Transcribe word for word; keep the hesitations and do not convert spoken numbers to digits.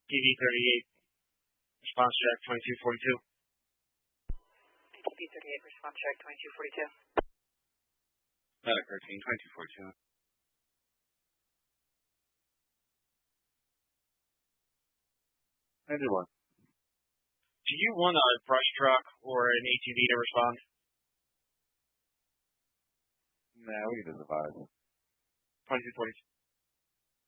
T V thirty-eight, response check twenty-two forty-two. T V thirty-eight, response check twenty-two forty-two. Medic thirteen, twenty-two forty-two. ninety-one. Do you want a brush truck or an A T V to respond? Nah, we can just advise. twenty-two forty-two.